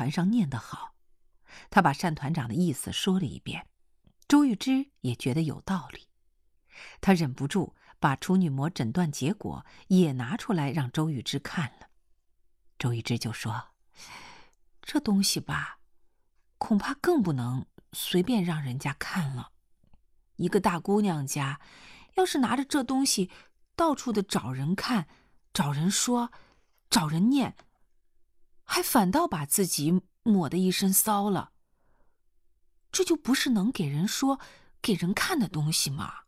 团上念得好。他把单团长的意思说了一遍，周玉芝也觉得有道理。他忍不住把处女膜诊断结果也拿出来让周玉芝看了。周玉芝就说：“这东西吧，恐怕更不能随便让人家看了。一个大姑娘家，要是拿着这东西到处的找人看，找人说，找人念，还反倒把自己抹得一身骚了，这就不是能给人说、给人看的东西吗？”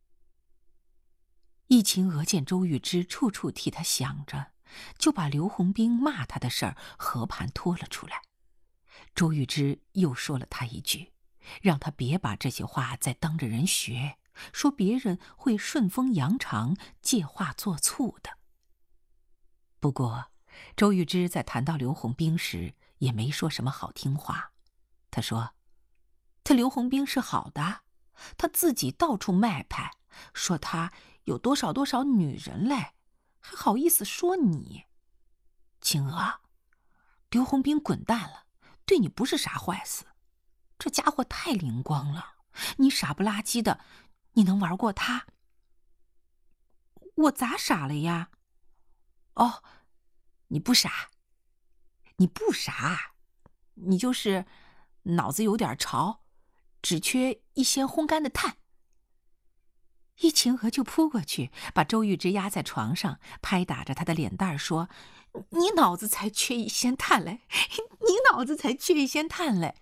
易秦娥见周玉芝处处替他想着，就把刘洪兵骂他的事儿和盘托了出来。周玉芝又说了他一句，让他别把这些话再当着人学，说别人会顺风扬长、借话作醋的。不过周玉芝在谈到刘洪兵时也没说什么好听话。他说他刘洪兵是好的，他自己到处卖派，说他有多少多少女人嘞，还好意思说你。青娥，刘洪兵滚蛋了，对你不是啥坏事，这家伙太灵光了，你傻不拉几的，你能玩过他？我咋傻了呀？哦，你不傻，你不傻，你就是脑子有点潮，只缺一掀烘干的炭。易秦娥就扑过去，把周玉芝压在床上，拍打着她的脸蛋说：“你脑子才缺一掀炭嘞，你脑子才缺一掀炭嘞。”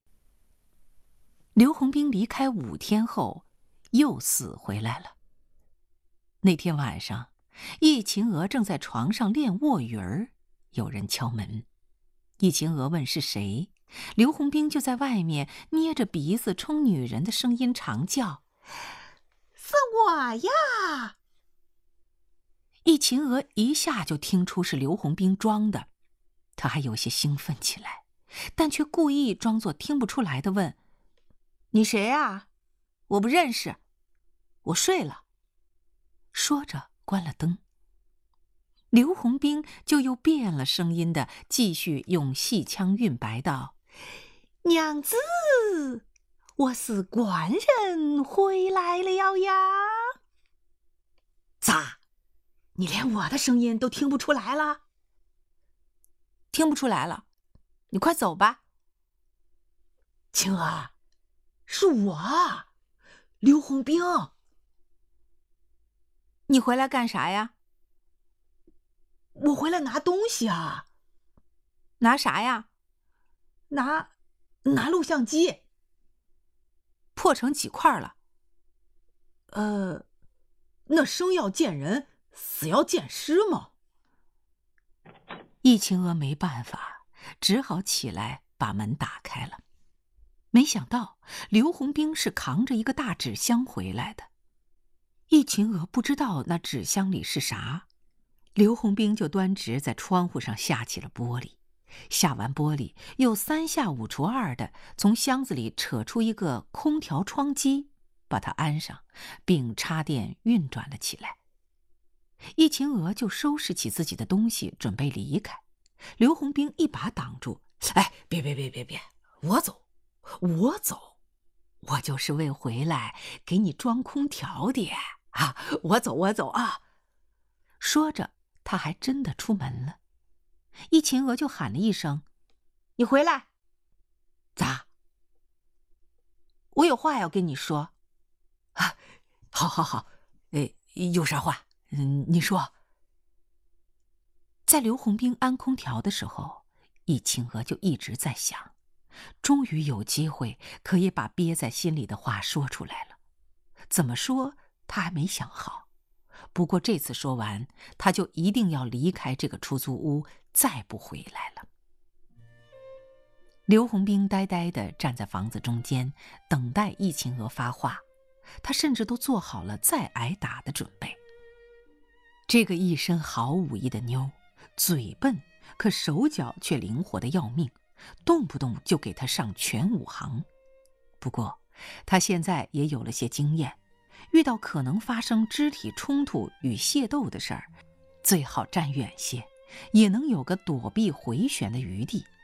刘洪兵离开5天后，又死回来了。那天晚上，易秦娥正在床上练卧鱼儿，有人敲门。易秦娥问是谁，刘洪兵就在外面捏着鼻子冲女人的声音长叫：“是我呀！”易秦娥一下就听出是刘洪兵装的，她还有些兴奋起来，但却故意装作听不出来的问：“你谁啊？我不认识，我睡了。”说着关了灯。刘洪兵就又变了声音的继续用戏腔韵白道：“娘子，我是官人回来了呀。”咋？你连我的声音都听不出来了？听不出来了，你快走吧。青娥，是我，刘洪兵。你回来干啥呀？我回来拿东西啊。拿啥呀？拿录像机。破成几块了？那生要见人，死要见尸吗？易秦娥没办法，只好起来把门打开了。没想到刘洪兵是扛着一个大纸箱回来的。易秦娥不知道那纸箱里是啥，刘洪兵就端直在窗户上下起了玻璃，下完玻璃又3下5除2的从箱子里扯出一个空调窗机，把它安上，并插电运转了起来。易秦娥就收拾起自己的东西准备离开，刘洪兵一把挡住：“哎，别，我走，我就是为回来给你装空调的啊，我走啊。”说着他还真的出门了。易秦娥就喊了一声：“你回来。”咋？我有话要跟你说。啊，好，有啥话？你说。在刘洪兵安空调的时候，易秦娥就一直在想，终于有机会可以把憋在心里的话说出来了。怎么说他还没想好，不过这次说完，他就一定要离开这个出租屋，再不回来了。刘洪兵呆呆地站在房子中间，等待易秦娥发话，他甚至都做好了再挨打的准备。这个一身好武艺的妞，嘴笨，可手脚却灵活得要命，动不动就给她上全武行。不过她现在也有了些经验，遇到可能发生肢体冲突与械斗的事儿，最好站远些，也能有个躲避回旋的余地，